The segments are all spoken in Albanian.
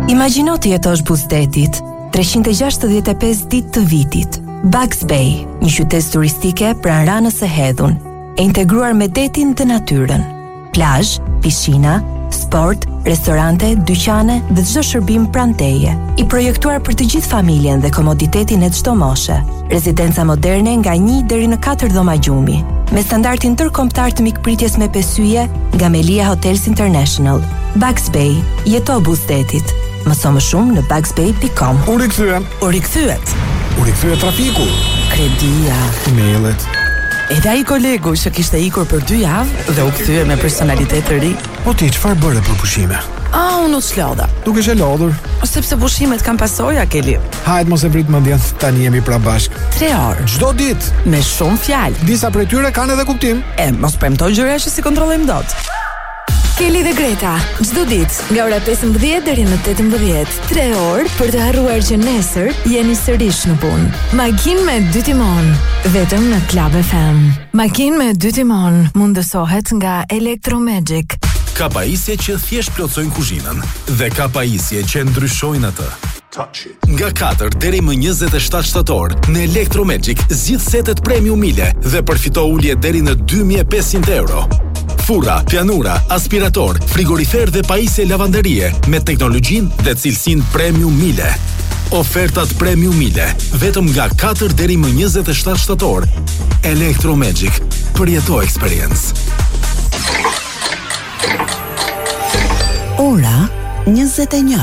Imagjino të jetosh buzdetit, 365 ditë të vitit. Bugs Bay, një qytet turistike pranë Ranës së Hedhun, e integruar me detin dhe natyrën. Plazh, piscina, sport, restorante, dyqane dhe çdo shërbim pranë teje. I projektuar për të gjithë familjen dhe komoditetin e çdo moshe. Rezidenca moderne nga 1 deri në 4 dhoma gjumi, me standardin ndërkombëtar të mikpritjes me pesyje nga Melia Hotels International. Bugs Bay, jeto buzdetit. Mëso më shumë në bugsbay.com. U rikthyem. U rikthyet. U rikthyet trafiku. Kredia. Mailet. Edhe ai kolegu që kishte ikur për 2 javë dhe u kthye me personalitet të ri. Po ti çfarë bëre për pushime? Unë u çlodha. Dukesh e lodhur. Sepse pushimet kanë pasoja, Keli. Hajt mos e vrit mendjen, tani jemi pra bashk. 3 orë. Çdo ditë. Me shumë fjalë. Disa prej tyre kanë edhe kuptim. Mos premtoj gjëra që si kontrollojmë dot. Keli dhe Greta, çdo ditë nga ora 15 deri në 18, 3 orë për të harruar që nesër jeni sërish në punë. Makinë me 2 timon, vetëm në Club FM. Makinë me 2 timon mundësohet nga Electromagic. Ka pajisje që thjesht plotësojnë kuzhinën dhe ka pajisje që ndryshojnë atë. Nga 4 deri më 27 shtator në Electromagic zgjidh setet premium mile dhe përfito ulje deri në 2500 euro. Furra, pianura, aspirator, frigorifer dhe pajisje lavanderie me teknologjinë dhe cilësinë premium mile. Ofertat premium mile vetëm nga 4 deri më 27 shtator. Electromagic, përjeto experience. Ora 21.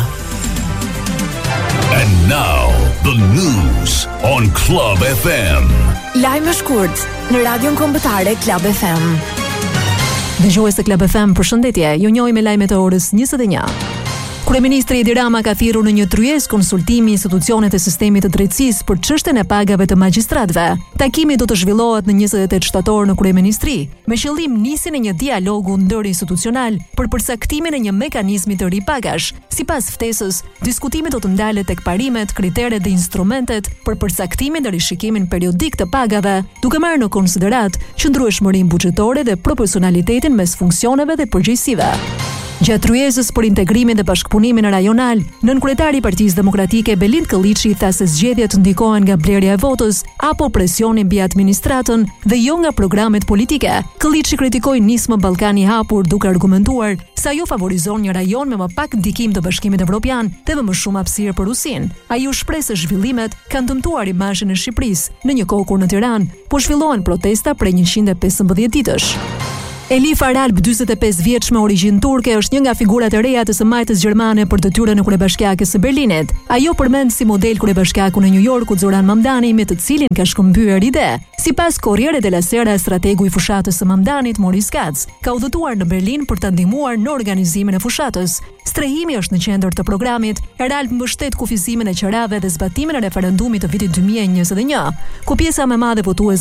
And now, the news on Club FM. Lajme shkurt në radion kombëtare Club FM. Dëgjues të Club FM, përshëndetje. Ju njohim me lajmet e orës 21. Kryeministri Edi Rama ka thirrur në një tryezë konsultimi institucionet e sistemit të drejtësisë për çështjen e pagave të magjistratëve. Takimi do të zhvillohet në 28 shtator në kryeministri, me qëllim nisjen e një dialogu ndërinstitucional për përcaktimin e një mekanizmi të ri pagash. Sipas ftesës, diskutimi do të ndalet tek parimet, kriteret dhe instrumentet për përcaktimin dhe rishikimin periodik të pagave, duke marrë në konsiderat qëndrueshmërinë buxhetore dhe proporcionalitetin mes funksioneve dhe përgjegjësive. Gjatë tryezës për integrimin dhe bashkëpunimin rajonal, nënkryetari i Partisë Demokratike Belind Kolliçi tha se zgjedhjet ndikohen nga blerja e votës apo presioni mbi administratën dhe jo nga programet politike. Kolliçi kritikoi nismën Ballkani i hapur duke argumentuar se ajo favorizon një rajon me më pak ndikim të Bashkimit Evropian dhe me më shumë hapësirë për Rusinë. Ai u shpreh se zhvillimet kanë dëmtuar imazhin e Shqipërisë në një kohë kur në Tiranë po zhvillohen protesta prej 115 ditësh. Elif Aralp, 45 vjeç me origjinë turke, është një nga figurat e reja të së majtës gjermane për detyrën e kryebashkiakes së Berlinit. Ajo përmend si model kryebashkiakun e New Yorkut Zoran Mamdani, me të cilin ka shkëmbyer ide. Sipas Corriere della Sera, strategu i fushatës së Mamdanit, Maurice Katz, ka udhëtuar në Berlin për ta ndihmuar në organizimin e fushatës. Strehimi është në qendër të programit. Aralp mbështet kufizimin e qerave dhe zbatimin e referendumit të vitit 2021, ku pjesa më e madhe votues